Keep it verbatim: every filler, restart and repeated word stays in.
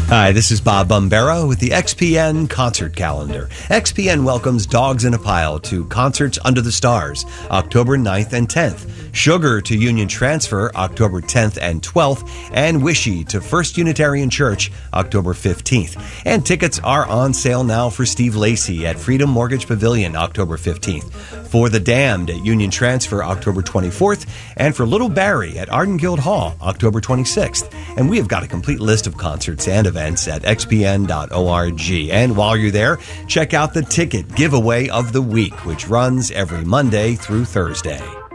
Hi, this is Bob Bumbera with the X P N Concert Calendar. X P N welcomes Dogs in a Pile to Concerts Under the Stars, October ninth and tenth. Sugar to Union Transfer, October tenth and twelfth. And Wishy to First Unitarian Church, October fifteenth. And tickets are on sale now for Steve Lacy at Freedom Mortgage Pavilion, October fifteenth. For The Damned at Union Transfer, October twenty-fourth. And for Little Barry at Arden Guild Hall, October twenty-sixth. And we have got a complete list of concerts and events at x p n dot org. And while you're there, check out the ticket giveaway of the week, which runs every Monday through Thursday.